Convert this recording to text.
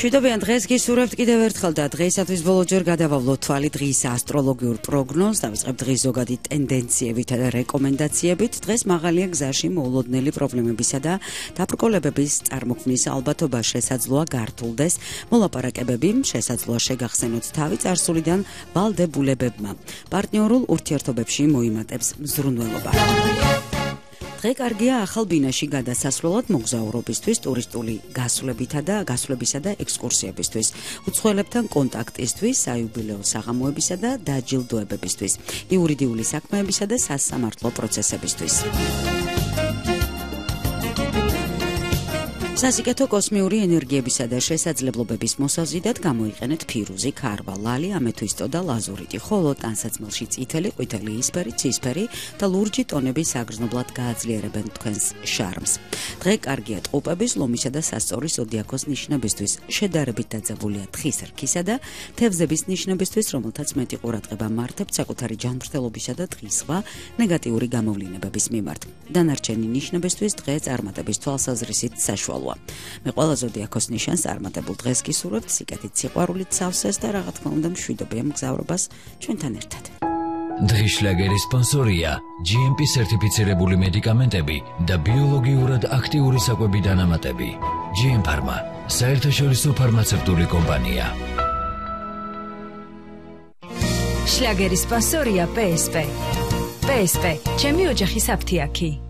მშვიდობიან დღეს გისურვებთ კიდევ ერთხელ და დღეისათვის ბოლოჯერ გადავავლოთ თვალი დღის ასტროლოგიურ პროგნოზს, დავიწყებთ დღის ზოგადი ტენდენციებითა და რეკომენდაციებით. დღეს მაღალია გზაში მოულოდნელი პრობლემებისა და დაბრკოლებების წარმოქმნის ალბათობა შესაძლოა გართულდეს. მოლაპარაკებები შესაძლოა შეგახსენოთ თავი წარსულიდან ვალდებულებებმა. პარტნიორულ ურთიერთობებში მოიმატებს მზრუნველობა. დღე კარგია ახალ ბინაში გადასასვლელად მოგზაურობისთვის, ტურისტული გასვლებისა და ექსკურსიებისთვის, უცხოელებთან კონტაქტისთვის, საიუბილეო საღამოებისა და დაჯილდოებებისთვის, იურიდიული საქმეებისა და სასამართლო პროცესებისთვის. სასიკეთო კოსმიური ენერგიებისა და შესაძლებლობების მოსაზიდად გამოიყენეთ ფირუზი, ქარვა, ლალი, ამეთვისტო და ლაზურიტი, ხოლო ტანსაცმელში წითელი, ყვითელი, იისფერი, ცისფერი და ლურჯი ტონები საგრძნობლად გააძლიერებენ თქვენს შარმს. დღე კარგია ტყუპების, ლომისა და სასწორის ზოდიაქოს ნიშნებისთვის, შედარებით დაძაბულია თხის რქისა და თევზების ნიშნებისთვის, რომელთაც მეტი ყურადღება მართავთ საკუთარი ჯანმრთელობისა და დღის სხვა ნეგატიური გამოვლინებების მიმართ. დანარჩენი ნიშნებისთვის დღე წარმატების თვალსაზრისით საშუალოა. მე ყველა ზოდიაქოს ნიშანს წარმატებულ დღეს გისურვებთ, სიკეთით, სიყვარულით სავსეს და რა თქმა უნდა მშვიდობიან მგზავრობას ჩვენთან ერთად. დღის შლაგერის სპონსორია GMP სერტიფიცირებული მედიკამენტები და ბიოლოგიურად აქტიური საკვები დანამატები. GM Pharma, საერთაშორისო ფარმაცევტული კომპანია. შლაგერის სპონსორია PSP. PSP, ჩემი ოჯახის აფთიაქი.